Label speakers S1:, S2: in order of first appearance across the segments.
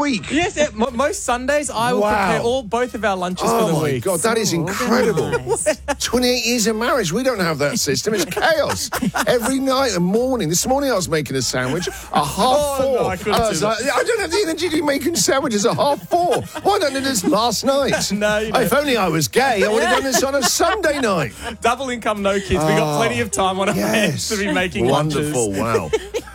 S1: week.
S2: Yes, most Sundays I will prepare both of our lunches for the
S1: my
S2: week.
S1: God, that is incredible.
S3: Organised.
S1: 28 years of marriage. We don't have that system. It's chaos. Every night and morning. This morning I was making a sandwich at 3:30.
S2: no, I couldn't
S1: I was
S2: do
S1: like, I don't have the energy to be making sandwiches at 3:30. Why don't I do this last night?
S2: No, you don't.
S1: If only I was gay, I would have done this on a Sunday night.
S2: Double income, no kids. We got plenty of time on our hands to be making
S1: Wonderful.
S2: lunches.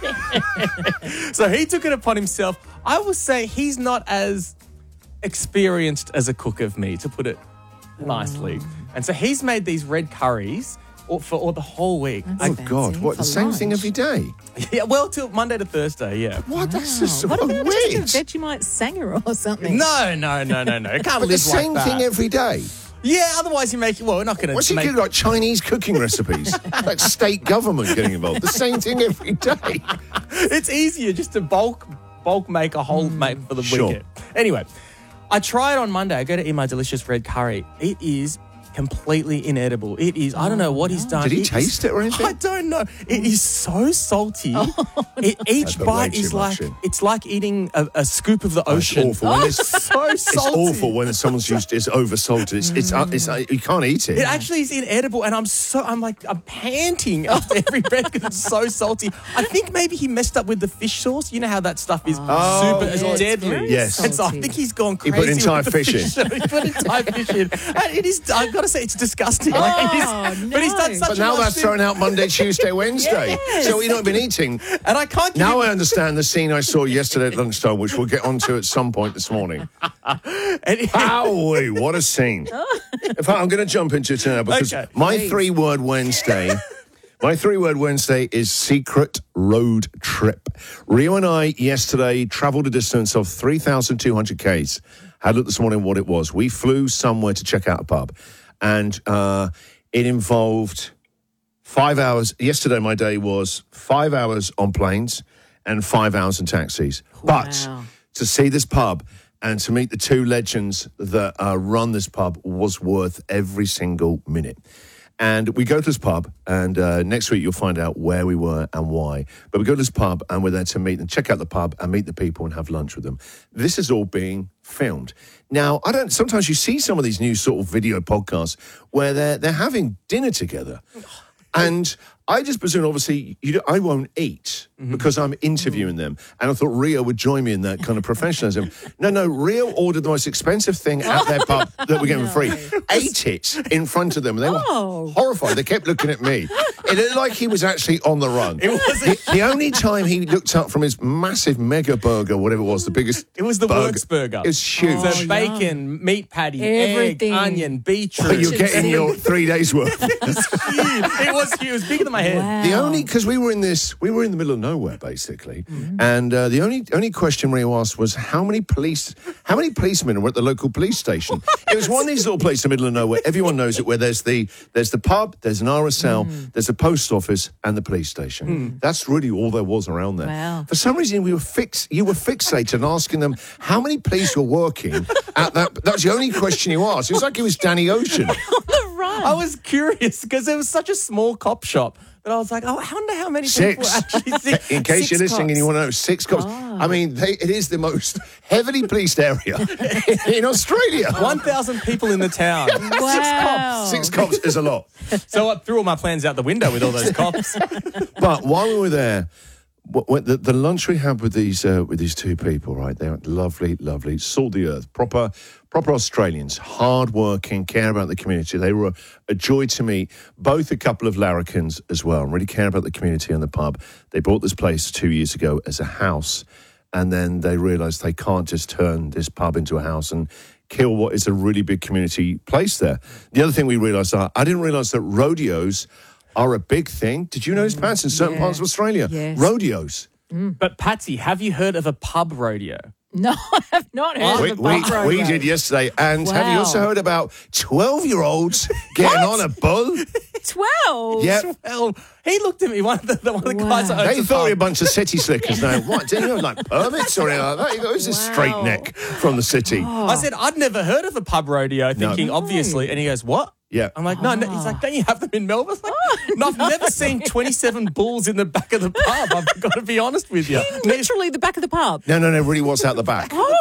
S1: Wow.
S2: So he took it upon himself. I will say he's not as experienced as a cook of me, to put it nicely. And so he's made these red curries for the whole week.
S1: Oh, God. What, the same thing every day?
S2: Yeah, well, till Monday to Thursday, yeah.
S1: What? That's just
S3: What about
S1: weird.
S3: just a Vegemite sanger or something?
S2: No. It can't
S1: But
S2: live
S1: the same
S2: like that.
S1: thing every day.
S2: Yeah, otherwise you make it. Well, we're not going
S1: What's
S2: to
S1: he
S2: make
S1: do, like Chinese cooking recipes? Like state government getting involved. The same thing every day.
S2: It's easier just to bulk make a whole mate for the
S1: Sure.
S2: weekend. Anyway, I tried on Monday. I go to eat my delicious red curry. It is completely inedible. It is. I don't know what he's done.
S1: Did he taste it or anything?
S2: I don't know. It is so salty. Each
S1: put way
S2: bite
S1: too
S2: is
S1: much
S2: like
S1: in.
S2: it's like eating a scoop of the
S1: It's
S2: ocean.
S1: awful. When
S2: so salty.
S1: It's awful when someone's used it's over salted. It's you can't eat it.
S2: It actually is inedible, and I'm panting after every breath because it's so salty. I think maybe he messed up with the fish sauce. You know how that stuff is super
S3: yes,
S2: deadly.
S3: very
S1: Yes.
S2: And so I
S3: salty.
S2: think he's gone
S1: He
S2: crazy.
S1: put entire
S2: with the
S1: fish in.
S2: He put entire fish in, and it is. I've got to say, it's disgusting.
S3: Oh,
S2: But he's done
S3: no.
S2: such
S1: But
S2: a
S1: now
S2: nice
S1: that's
S2: thing.
S1: thrown out Monday, Tuesday, Wednesday.
S3: Yes.
S1: So you've not been eating.
S2: And I can't. Give
S1: Now
S2: him-
S1: I understand the scene I saw yesterday at lunchtime, which we'll get onto at some point this morning. Owie, what a scene. In fact, I'm going to jump into it now because
S2: Okay.
S1: my
S3: Please.
S1: 3-word Wednesday... My 3-word Wednesday is secret road trip. Rio and I yesterday travelled a distance of 3,200 Ks. Had a look this morning what it was. We flew somewhere to check out a pub, and it involved 5 hours. Yesterday, my day was 5 hours on planes and 5 hours in taxis. But
S3: Wow.
S1: to see this pub and to meet the two legends that run this pub was worth every single minute. And we go to this pub, and next week you'll find out where we were and why. But we go to this pub, and we're there to meet and check out the pub and meet the people and have lunch with them. This is all being filmed. Now, sometimes you see some of these new sort of video podcasts where they're having dinner together. And I just presume, obviously, I won't eat because I'm interviewing them. And I thought Rio would join me in that kind of professionalism. No, Rio ordered the most expensive thing at their pub that we're getting for free. Ate it in front of them. They were horrified. They kept looking at me. It looked like he was actually on the run.
S2: It wasn't.
S1: The only time he looked up from his massive mega burger, whatever it was, the biggest
S2: It was the works burger.
S1: It was huge.
S2: So bacon, meat patty,
S3: Everything.
S2: egg, onion, beetroot.
S1: But you're getting your 3 days worth.
S2: It was huge. It was bigger than my head.
S3: Wow.
S1: The only, because we were in the middle of nowhere basically, and the only question Rio asked was how many policemen were at the local police station. It was one of these little places in the middle of nowhere. Everyone knows it, where there's the pub, there's an RSL, there's a post office, and the police station. That's really all there was around there.
S3: Wow.
S1: For some reason, you were fixated on asking them how many police were working at that. That's the only question you asked. It was like it was Danny Ocean.
S2: I was curious because it was such a small cop shop that I was like, I wonder how many people
S1: 6.
S2: actually.
S1: In case
S3: Six
S1: you're listening and
S3: cops.
S1: you want to know, 6 cops. I mean, it is the most heavily policed area in Australia.
S2: 1,000 people in the town.
S3: Wow.
S1: 6 cops is a lot.
S2: So I threw all my plans out the window with all those cops.
S1: But while we were there, the lunch we had with these two people, right? They're lovely, lovely, salt the earth, proper Australians, hard-working, care about the community. They were a joy to meet, both a couple of larrikins as well, and really care about the community and the pub. They bought this place 2 years ago as a house, and then they realised they can't just turn this pub into a house and kill what is a really big community place there. The other thing we realised, I didn't realise that rodeos are a big thing. Did you know this, Pats, in certain parts of Australia?
S3: Yes.
S1: Rodeos.
S2: But Patsy, have you heard of a pub rodeo?
S3: No, I have not heard
S1: We,
S3: of a pub rodeo.
S1: we did yesterday. And have you
S3: Wow.
S1: also heard about 12-year-olds getting on a bull?
S3: 12?
S1: Yep.
S2: Well, he looked at me, one of the guys that owns
S1: They
S2: the
S1: thought we were a
S2: pub.
S1: bunch of city slickers now. What? Do you know, like permits or anything like that? You go, who's this straight neck from the city?
S2: I said, I'd never heard of a pub rodeo, thinking, obviously. And he goes, what?
S1: Yeah.
S2: I'm like, no. He's like, don't you have them in Melbourne? I was like, no, I've never seen 27 bulls in the back of the pub. I've got to be honest with you.
S3: Literally the back of the pub.
S1: No, really was out the back.